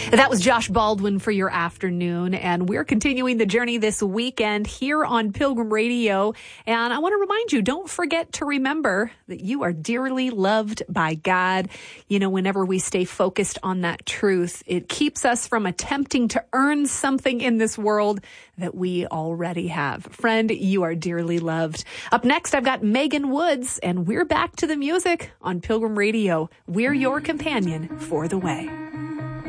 That was Josh Baldwin for your afternoon, and we're continuing the journey this weekend here on Pilgrim Radio. And I want to remind you, don't forget to remember that you are dearly loved by God. You know, whenever we stay focused on that truth, it keeps us from attempting to earn something in this world that we already have. Friend, you are dearly loved. Up next, I've got Megan Woods, and we're back to the music on Pilgrim Radio. We're your companion for the way.